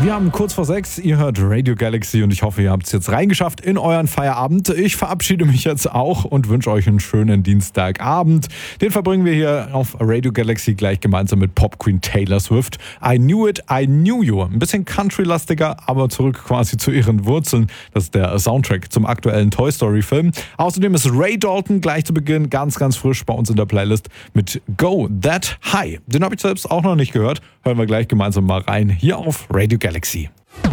Wir haben kurz vor 6, ihr hört Radio Galaxy und ich hoffe, ihr habt es jetzt reingeschafft in euren Feierabend. Ich verabschiede mich jetzt auch und wünsche euch einen schönen Dienstagabend. Den verbringen wir hier auf Radio Galaxy gleich gemeinsam mit Pop Queen Taylor Swift. I Knew It, I Knew You. Ein bisschen Country-lastiger, aber zurück quasi zu ihren Wurzeln. Das ist der Soundtrack zum aktuellen Toy Story Film. Außerdem ist Ray Dalton gleich zu Beginn ganz frisch bei uns in der Playlist mit Go That High. Den habe ich selbst auch noch nicht gehört. Hören wir gleich gemeinsam mal rein hier auf Radio Galaxy.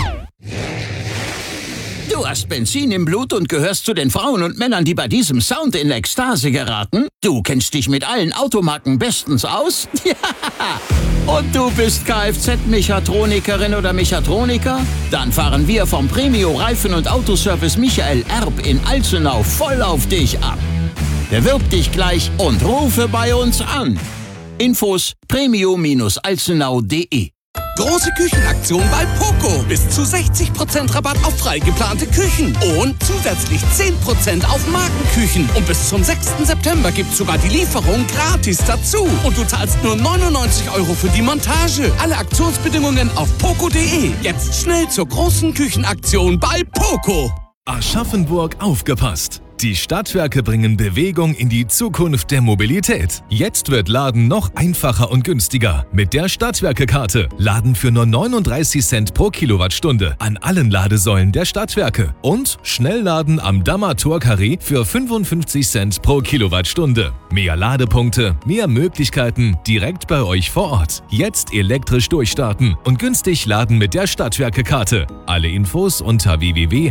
Du hast Benzin im Blut und gehörst zu den Frauen und Männern, die bei diesem Sound in Ekstase geraten? Du kennst dich mit allen Automarken bestens aus? Ja! Und du bist Kfz-Mechatronikerin oder Mechatroniker? Dann fahren wir vom Premio Reifen- und Autoservice Michael Erb in Alzenau voll auf dich ab. Bewirb dich gleich und rufe bei uns an. Infos premio-alzenau.de. Große Küchenaktion bei Poco. Bis zu 60% Rabatt auf frei geplante Küchen. Und zusätzlich 10% auf Markenküchen. Und bis zum 6. September gibt's sogar die Lieferung gratis dazu. Und du zahlst nur 99 € für die Montage. Alle Aktionsbedingungen auf poco.de. Jetzt schnell zur großen Küchenaktion bei Poco. Aschaffenburg aufgepasst! Die Stadtwerke bringen Bewegung in die Zukunft der Mobilität. Jetzt wird Laden noch einfacher und günstiger. Mit der Stadtwerke-Karte. Laden für nur 39 Cent pro Kilowattstunde an allen Ladesäulen der Stadtwerke. Und Schnellladen am Dammer Tor-Carré für 55 Cent pro Kilowattstunde. Mehr Ladepunkte, mehr Möglichkeiten direkt bei euch vor Ort. Jetzt elektrisch durchstarten und günstig laden mit der Stadtwerke-Karte. Alle Infos unter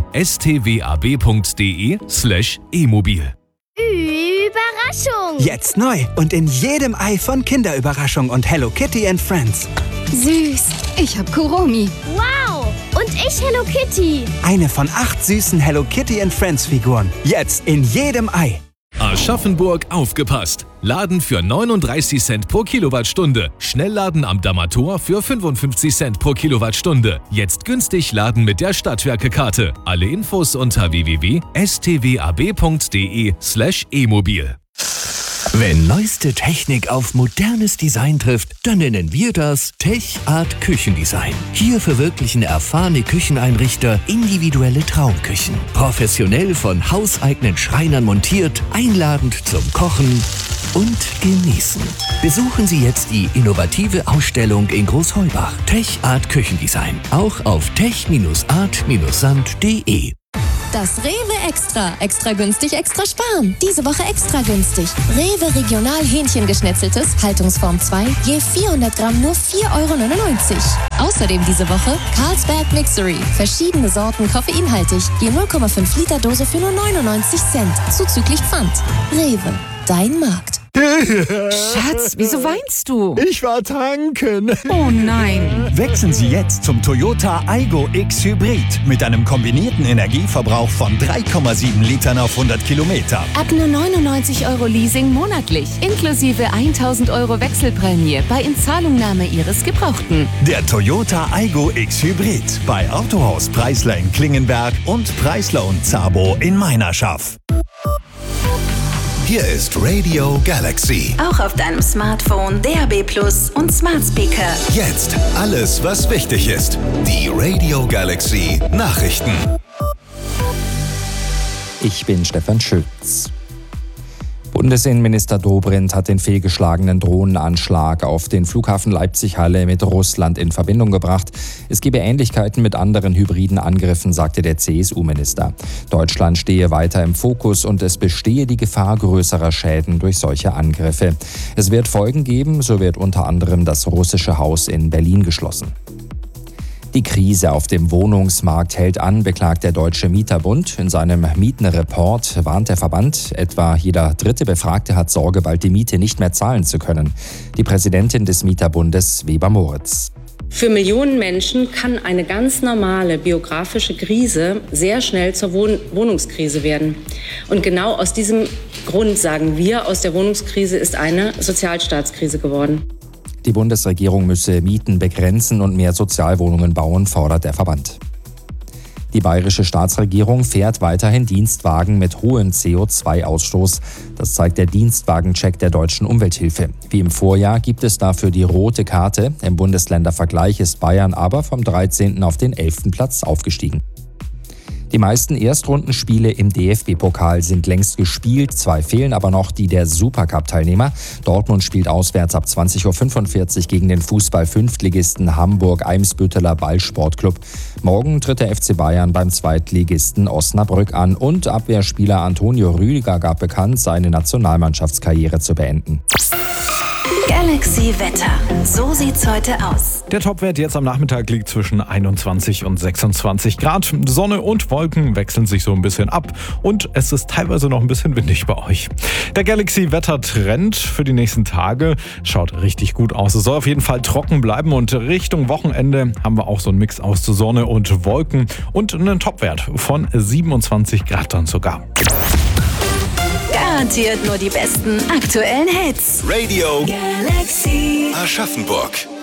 www.stwab.de/e-mobil. Überraschung! Jetzt neu und in jedem Ei von Kinderüberraschung und Hello Kitty and Friends. Süß! Ich hab Kuromi. Wow! Und ich Hello Kitty. Eine von 8 süßen Hello Kitty and Friends Figuren. Jetzt in jedem Ei. Aschaffenburg aufgepasst! Laden für 39 Cent pro Kilowattstunde. Schnellladen am Dammer Tor für 55 Cent pro Kilowattstunde. Jetzt günstig laden mit der Stadtwerke-Karte. Alle Infos unter www.stwab.de/e-mobil. Wenn neueste Technik auf modernes Design trifft, dann nennen wir das Tech Art Küchendesign. Hier verwirklichen erfahrene Kücheneinrichter individuelle Traumküchen. Professionell von hauseigenen Schreinern montiert, einladend zum Kochen und Genießen. Besuchen Sie jetzt die innovative Ausstellung in Großheubach. Tech Art Küchendesign. Auch auf tech-art-sand.de. Das Rewe Extra. Extra günstig, extra sparen. Diese Woche extra günstig. Rewe Regional Hähnchengeschnetzeltes, Haltungsform 2, je 400 Gramm nur 4,99 €. Außerdem diese Woche Carlsberg Mixery. Verschiedene Sorten koffeinhaltig, je 0,5 Liter Dose für nur 99 Cent. Zuzüglich Pfand. Rewe, dein Markt. Schatz, wieso weinst du? Ich war tanken. Oh nein. Wechseln Sie jetzt zum Toyota Aygo X Hybrid mit einem kombinierten Energieverbrauch von 3,7 Litern auf 100 Kilometer. Ab nur 99 € Leasing monatlich, inklusive 1.000 € Wechselprämie bei Inzahlungnahme Ihres Gebrauchten. Der Toyota Aygo X Hybrid bei Autohaus Preisler in Klingenberg und Preisler und Zabo in Meinerschaft. Hier ist Radio Galaxy. Auch auf deinem Smartphone, DAB+ und Smart Speaker. Jetzt alles, was wichtig ist. Die Radio Galaxy Nachrichten. Ich bin Stefan Schütz. Bundesinnenminister Dobrindt hat den fehlgeschlagenen Drohnenanschlag auf den Flughafen Leipzig-Halle mit Russland in Verbindung gebracht. Es gebe Ähnlichkeiten mit anderen hybriden Angriffen, sagte der CSU-Minister. Deutschland stehe weiter im Fokus und es bestehe die Gefahr größerer Schäden durch solche Angriffe. Es wird Folgen geben, so wird unter anderem das russische Haus in Berlin geschlossen. Die Krise auf dem Wohnungsmarkt hält an, beklagt der Deutsche Mieterbund. In seinem Mietenreport warnt der Verband, etwa jeder dritte Befragte hat Sorge, bald die Miete nicht mehr zahlen zu können. Die Präsidentin des Mieterbundes, Weber Moritz. Für Millionen Menschen kann eine ganz normale biografische Krise sehr schnell zur Wohnungskrise werden. Und genau aus diesem Grund sagen wir, aus der Wohnungskrise ist eine Sozialstaatskrise geworden. Die Bundesregierung müsse Mieten begrenzen und mehr Sozialwohnungen bauen, fordert der Verband. Die bayerische Staatsregierung fährt weiterhin Dienstwagen mit hohem CO2-Ausstoß. Das zeigt der Dienstwagencheck der Deutschen Umwelthilfe. Wie im Vorjahr gibt es dafür die rote Karte. Im Bundesländervergleich ist Bayern aber vom 13. auf den 11. Platz aufgestiegen. Die meisten Erstrundenspiele im DFB-Pokal sind längst gespielt. 2 fehlen aber noch, die der Supercup-Teilnehmer. Dortmund spielt auswärts ab 20.45 Uhr gegen den Fußball-Fünftligisten Hamburg-Eimsbütteler Ballsportclub. Morgen tritt der FC Bayern beim Zweitligisten Osnabrück an. Und Abwehrspieler Antonio Rüdiger gab bekannt, seine Nationalmannschaftskarriere zu beenden. Galaxy Wetter. So sieht's heute aus. Der Topwert jetzt am Nachmittag liegt zwischen 21 und 26 Grad. Sonne und Wolken wechseln sich so ein bisschen ab und es ist teilweise noch ein bisschen windig bei euch. Der Galaxy Wetter-Trend für die nächsten Tage schaut richtig gut aus. Es soll auf jeden Fall trocken bleiben und Richtung Wochenende haben wir auch so einen Mix aus Sonne und Wolken und einen Topwert von 27 Grad dann sogar. Garantiert nur die besten aktuellen Hits. Radio Galaxy Aschaffenburg.